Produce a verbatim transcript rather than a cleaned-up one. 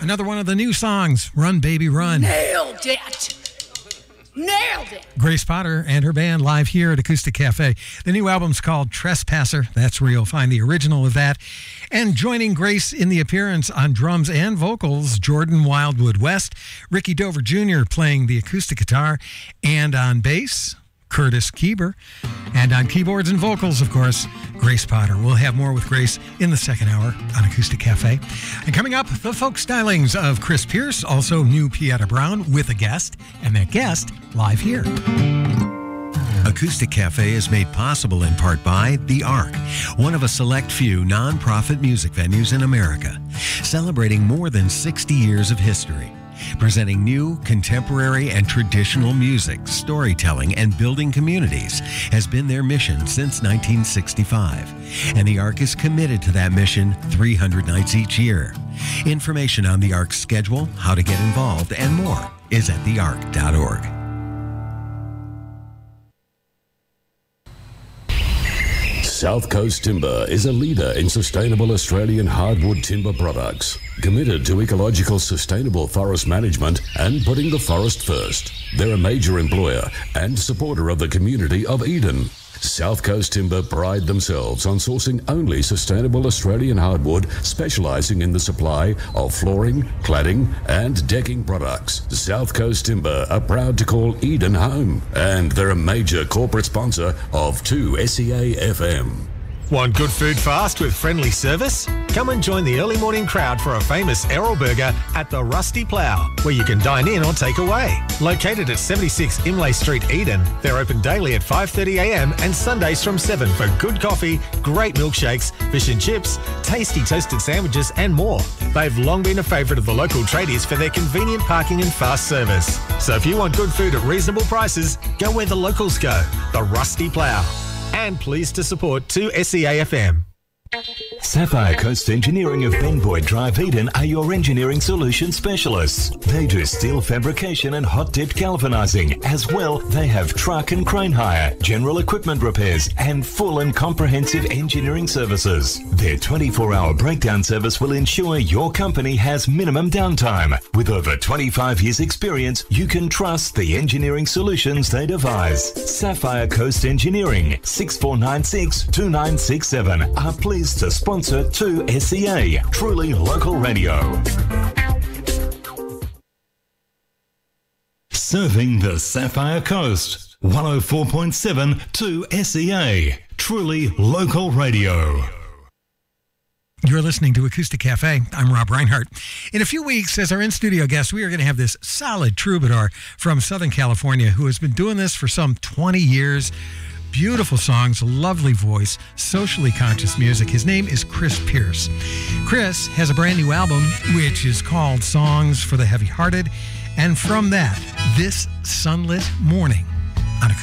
Another one of the new songs, Run Baby Run. Nailed it. Nailed it. Grace Potter and her band live here at Acoustic Cafe. The new album's called Trespasser. That's where you'll find the original of that. And joining Grace in the appearance on drums and vocals, Jordan Wildwood West, Ricky Dover Junior playing the acoustic guitar, and on bass, Curtis Kieber. And on keyboards and vocals, of course, Grace Potter. We'll have more with Grace in the second hour on Acoustic Cafe. And coming up, the folk stylings of Chris Pierce, also new Pieta Brown with a guest, and that guest live here. Acoustic Cafe is made possible in part by The Ark, one of a select few non-profit music venues in America, celebrating more than sixty years of history. Presenting new, contemporary, and traditional music, storytelling, and building communities has been their mission since nineteen sixty-five. And the Ark is committed to that mission three hundred nights each year. Information on the Ark's schedule, how to get involved, and more is at the ark dot org. South Coast Timber is a leader in sustainable Australian hardwood timber products, committed to ecological sustainable forest management and putting the forest first. They're a major employer and supporter of the community of Eden. South Coast Timber pride themselves on sourcing only sustainable Australian hardwood, specialising in the supply of flooring, cladding and decking products. South Coast Timber are proud to call Eden home, and they're a major corporate sponsor of two S E A F M. Want good food fast with friendly service? Come and join the early morning crowd for a famous Errol burger at the Rusty Plough, where you can dine in or take away. Located at seventy-six Imlay Street, Eden, they're open daily at five thirty a m and Sundays from seven for good coffee, great milkshakes, fish and chips, tasty toasted sandwiches and more. They've long been a favourite of the local tradies for their convenient parking and fast service. So if you want good food at reasonable prices, go where the locals go, the Rusty Plough. And pleased to support two S E A F M. Sapphire Coast Engineering of Benboyd Drive, Eden are your engineering solution specialists. They do steel fabrication and hot-dipped galvanizing. As well, they have truck and crane hire, general equipment repairs, and full and comprehensive engineering services. Their twenty-four hour breakdown service will ensure your company has minimum downtime. With over twenty-five years experience, you can trust the engineering solutions they devise. Sapphire Coast Engineering, six four nine six, two nine six seven, are pleased to sponsor two S E A, truly local radio. Serving the Sapphire Coast, one oh four point seven two S E A, truly local radio. You're listening to Acoustic Cafe. I'm Rob Reinhardt. In a few weeks, as our in-studio guest, we are going to have this solid troubadour from Southern California who has been doing this for some twenty years. Beautiful songs, lovely voice, socially conscious music. His name is Chris Pierce. Chris has a brand new album, which is called Songs for the Heavy-Hearted. And from that, This Sunlit Morning.